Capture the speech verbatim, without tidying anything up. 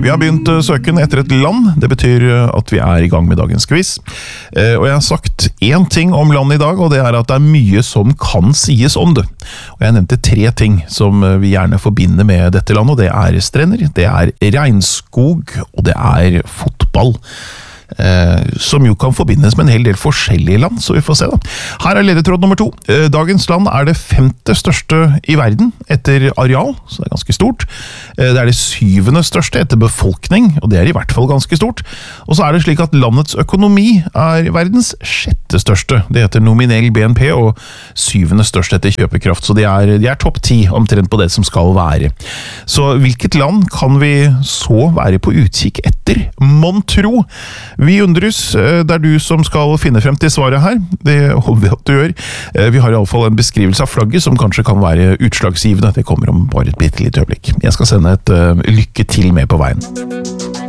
Vi har begynt søken etter et land. Det betyr at vi er i gang med dagens quiz. Og jeg har sagt én ting om land i dag, og det er at det er mye som kan sies om det. Og jeg nevnte tre ting som vi gjerne forbinder med dette landet, og det er strender, det er regnskog, og det er fotball. Eh, som jo kan forbindes med en hel del forskjellige land, så vi får se da. Her er ledetråd nummer to. Eh, dagens land er det femte største i verden etter areal, så det er ganske stort. Eh, det er det syvende største etter befolkning, og det er i hvert fall ganske stort. Og så er det slik at landets økonomi er verdens sjette største. Det heter nominell B N P, og syvende største etter kjøpekraft, så de er, de er topp ti omtrent på det som skal være. Så hvilket land kan vi så være på utkikk etter? Mon tro? Vi undres, det er du som skal finne frem til svaret her, det håper vi at du gjør. Vi har i alle fall en beskrivelse av flagget som kanskje kan være utslagsgivende, det kommer om bare et bitte lite øyeblikk. Jeg skal sende et uh, lykke til med på veien.